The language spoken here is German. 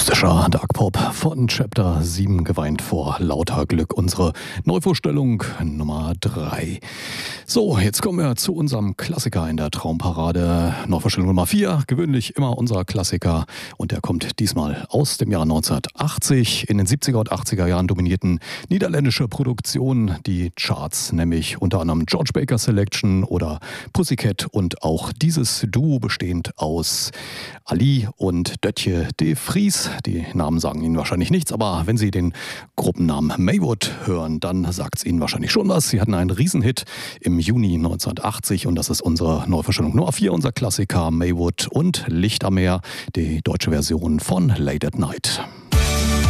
Mystischer Dark Pop von Chapter 7 geweint vor lauter Glück. Unsere Neuvorstellung Nummer 3. So, jetzt kommen wir zu unserem Klassiker in der Traumparade. Neuvorstellung Nummer 4, gewöhnlich immer unser Klassiker. Und der kommt diesmal aus dem Jahr 1980. In den 70er und 80er Jahren dominierten niederländische Produktionen die Charts, nämlich unter anderem George Baker Selection oder Pussycat. Und auch dieses Duo bestehend aus Ali und Dötje de Vries. Die Namen sagen Ihnen wahrscheinlich nichts, aber wenn Sie den Gruppennamen Maywood hören, dann sagt es Ihnen wahrscheinlich schon was. Sie hatten einen Riesenhit im Juni 1980 und das ist unsere Neuvorstellung Nummer 4, unser Klassiker Maywood und Licht am Meer, die deutsche Version von Late at Night.